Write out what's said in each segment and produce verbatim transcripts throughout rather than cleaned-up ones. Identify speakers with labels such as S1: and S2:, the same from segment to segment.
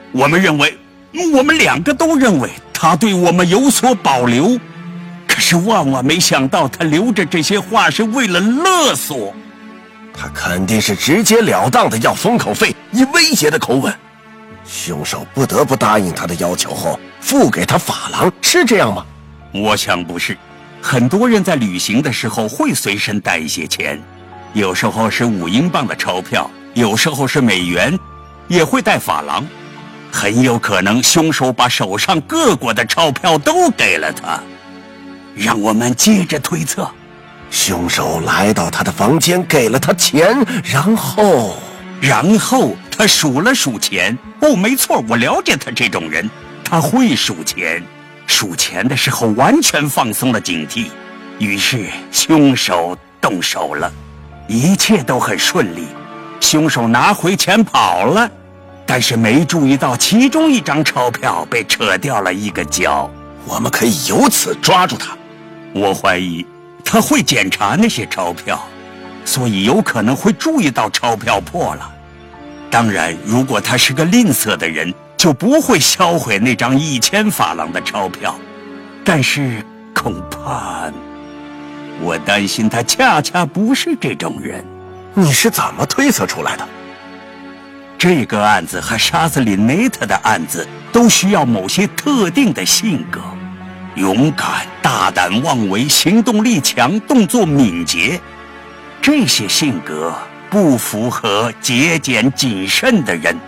S1: 我们认为，我们两个都认为他对我们有所保留，可是万万没想到他留着这些话是为了勒索。
S2: 他肯定是直截了当的要封口费，以威胁的口吻。凶手不得不答应他的要求后，付给他法郎，是这样吗？
S1: 我想不是。很多人在旅行的时候会随身带一些钱，有时候是五英镑的钞票，有时候是美元，也会带法郎。很有可能凶手把手上各国的钞票都给了他。让我们接着推测，
S2: 凶手来到他的房间，给了他钱，然后
S1: 然后他数了数钱。哦，没错，我了解他这种人，他会数钱。数钱的时候完全放松了警惕，于是凶手动手了。一切都很顺利，凶手拿回钱跑了，但是没注意到其中一张钞票被扯掉了一个角。
S2: 我们可以由此抓住他。
S1: 我怀疑他会检查那些钞票，所以有可能会注意到钞票破了。当然，如果他是个吝啬的人，就不会销毁那张一千法郎的钞票。但是恐怕，我担心他恰恰不是这种人。
S2: 你是怎么推测出来的？
S1: 这个案子和杀死林内特的案子都需要某些特定的性格：勇敢、大胆妄为、行动力强、动作敏捷。这些性格不符合节俭谨慎的人。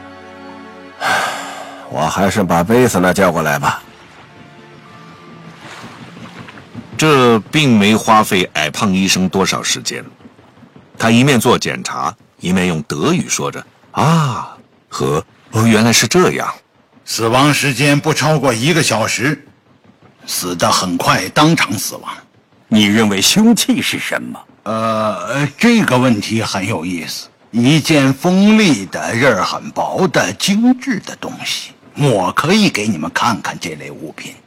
S2: 我还是把贝斯纳叫过来吧。
S3: 这并没花费矮胖医生多少时间，他一面做检查，一面用德语说着啊和哦，原来是这样。
S4: 死亡时间不超过一个小时，死得很快，当场死亡。
S1: 你认为凶器是什么？
S4: 呃，这个问题很有意思。一件锋利的、刃儿很薄的、精致的东西，我可以给你们看看这类物品。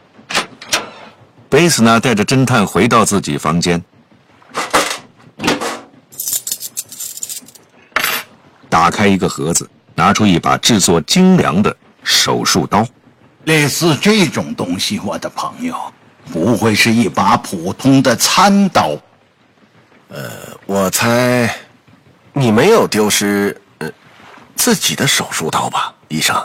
S3: 贝斯纳带着侦探回到自己房间，打开一个盒子，拿出一把制作精良的手术刀。
S4: 类似这种东西，我的朋友，不会是一把普通的餐刀。
S2: 呃，我猜你没有丢失呃自己的手术刀吧，医生？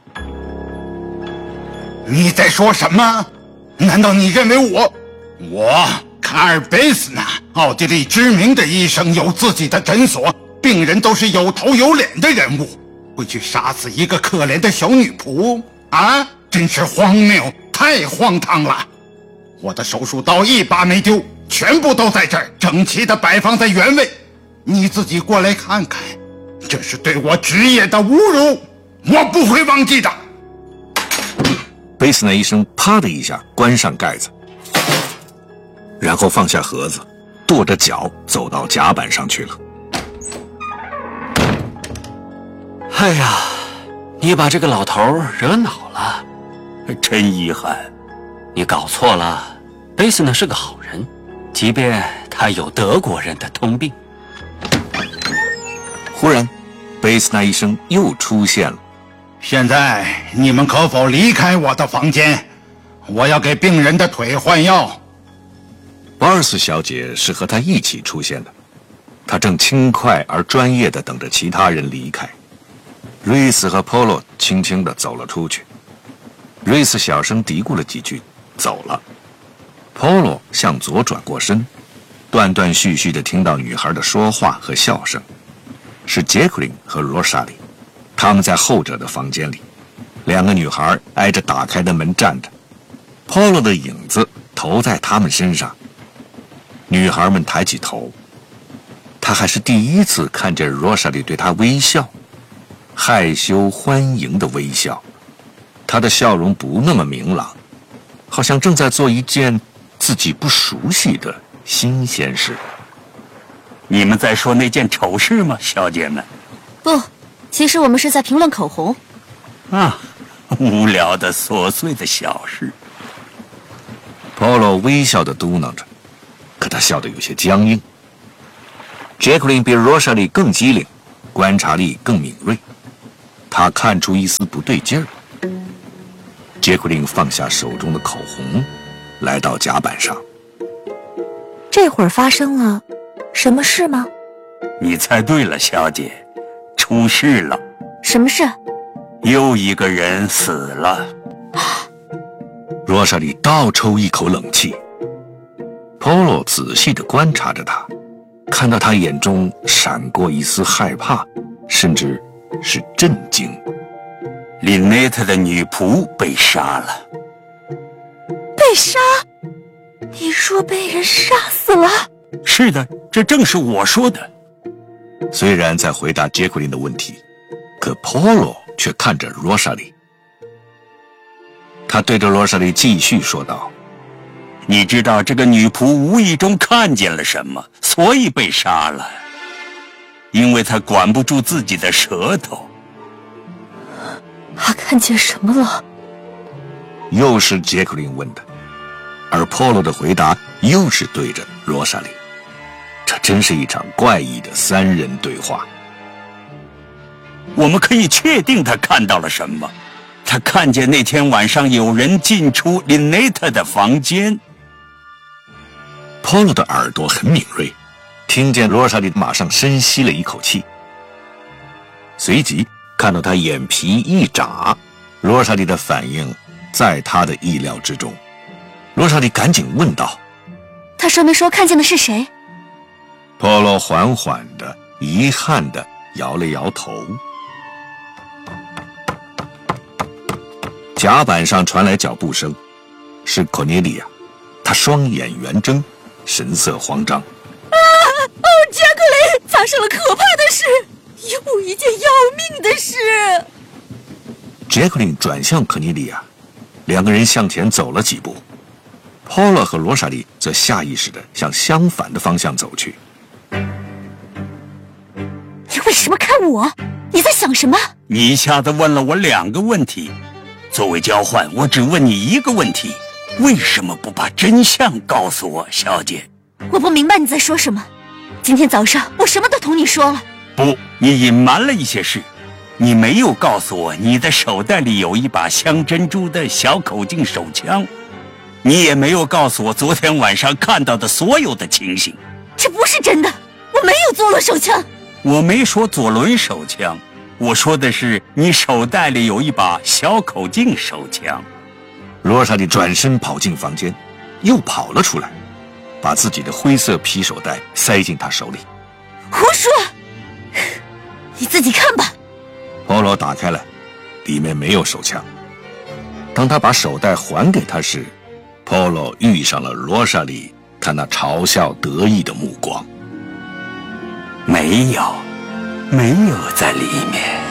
S4: 你在说什么？难道你认为我我卡尔贝斯纳，奥地利知名的医生，有自己的诊所，病人都是有头有脸的人物，会去杀死一个可怜的小女仆啊？真是荒谬，太荒唐了！我的手术刀一把没丢，全部都在这儿，整齐地摆放在原位。你自己过来看看，这是对我职业的侮辱，我不会忘记的。
S3: 贝斯纳医生啪的一下关上盖子，然后放下盒子，跺着脚走到甲板上去了。
S5: 哎呀，你把这个老头惹恼了，
S1: 真遗憾。
S5: 你搞错了，贝斯纳是个好人，即便他有德国人的通病。
S3: 忽然，贝斯纳医生又出现了。
S4: 现在你们可否离开我的房间？我要给病人的腿换药。
S3: 巴尔斯小姐是和他一起出现的，她正轻快而专业地等着其他人离开。瑞斯和 Polo 轻轻地走了出去。瑞斯小声嘀咕了几句，走了。Polo 向左转过身，断断续续地听到女孩的说话和笑声，是杰克琳和罗莎莉。他们在后者的房间里，两个女孩挨着打开的门站着 ，Polo 的影子投在他们身上。女孩们抬起头，他还是第一次看见罗莎莉对他微笑，害羞欢迎的微笑。她的笑容不那么明朗，好像正在做一件自己不熟悉的新鲜事。
S1: 你们在说那件丑事吗，小姐们？
S6: 不，其实我们是在评论口红。
S1: 啊，无聊的琐碎的小事。
S3: Polo 微笑地嘟囔着，可他笑得有些僵硬。Jacqueline 比 Rosalie 更机灵，观察力更敏锐。 他看出一丝不对劲儿。杰奎琳放下手中的口红，来到甲板上。
S7: 这会儿发生了什么事吗？
S1: 你猜对了，小姐，出事了。
S6: 什么事？
S1: 又一个人死了。
S3: 罗莎莉倒抽一口冷气。Polo 仔细地观察着他，看到他眼中闪过一丝害怕，甚至是震惊。
S1: 林内特的女仆被杀了。
S7: 被杀？你说被人杀死了？
S1: 是的，这正是我说的。
S3: 虽然在回答杰奎琳的问题，可 Polo 却看着罗莎莉。他对着罗莎莉继续说道：
S1: 你知道这个女仆无意中看见了什么，所以被杀了。因为她管不住自己的舌头。
S7: 他看见什么了？
S3: 又是杰克琳问的，而 Polo 的回答又是对着罗莎莉。这真是一场怪异的三人对话。
S1: 我们可以确定他看到了什么。他看见那天晚上有人进出林内特的房间。
S3: Polo 的耳朵很敏锐，听见罗莎莉马上深吸了一口气，随即看到他眼皮一眨，罗莎莉的反应在他的意料之中。罗莎莉赶紧问道：
S6: 他说没说看见的是谁？
S3: Polo 缓缓的、遗憾的摇了摇头。甲板上传来脚步声，是科涅利亚，她双眼圆睁，神色慌张。
S7: 啊！哦，杰克琳，发生了可怕的事，有一件要命的事。
S3: 杰克琳转向科涅利亚，两个人向前走了几步。Polo 和罗莎莉则下意识地向相反的方向走去。
S6: 你为什么看我？你在想什么？
S1: 你一下子问了我两个问题，作为交换，我只问你一个问题：为什么不把真相告诉我，小姐？
S6: 我不明白你在说什么。今天早上我什么都同你说了。
S1: 不，你隐瞒了一些事。你没有告诉我你的手袋里有一把镶珍珠的小口径手枪，你也没有告诉我昨天晚上看到的所有的情形。
S6: 这不是真的，我没有左轮手枪。
S1: 我没说左轮手枪，我说的是你手袋里有一把小口径手枪。
S3: 罗莎莉转身跑进房间，又跑了出来，把自己的灰色皮手袋塞进他手里。
S6: 胡说！你自己看吧。
S3: Polo 打开来，里面没有手枪。当他把手袋还给他时， Polo 遇上了罗莎莉他那嘲笑得意的目光。
S1: 没有，没有在里面。